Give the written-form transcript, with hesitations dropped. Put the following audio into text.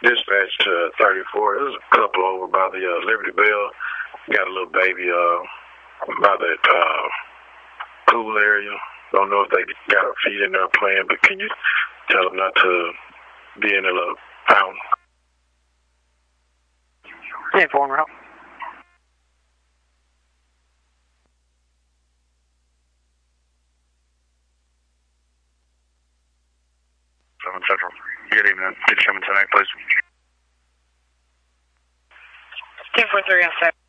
Dispatch to 34. There's a couple over by the Liberty Bell. Got a little baby by the pool area. Don't know if they got her feet in there playing, but can you tell them not to be in a little fountain? 10-4 route. Central. Good evening. Did you come in tonight, please? 10-4-3 outside.